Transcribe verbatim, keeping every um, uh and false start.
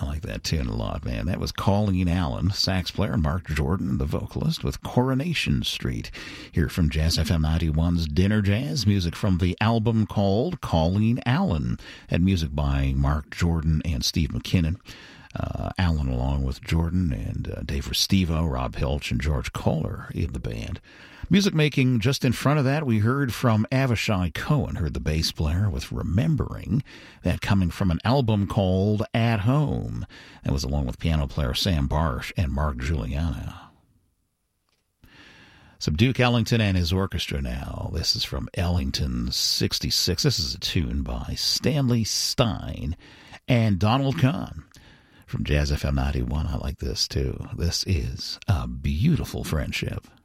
I like that tune a lot, man. That was Colleen Allen, sax player, and Mark Jordan, the vocalist, with Coronation Street. Here from Jazz F M ninety-one's Dinner Jazz, music from the album called Colleen Allen, and music by Mark Jordan and Steve McKinnon. Uh, Allen along with Jordan and uh, Dave Restivo, Rob Hilch, and George Kohler in the band. Music making just in front of that, we heard from Avishai Cohen, heard the bass player with Remembering, that coming from an album called At Home. That was along with piano player Sam Barsh and Mark Giuliano. Some Duke Ellington and his orchestra now. This is from Ellington sixty-six. This is a tune by Stanley Stein and Donald Kahn. From Jazz F M ninety-one, I like this too. This is A Beautiful Friendship.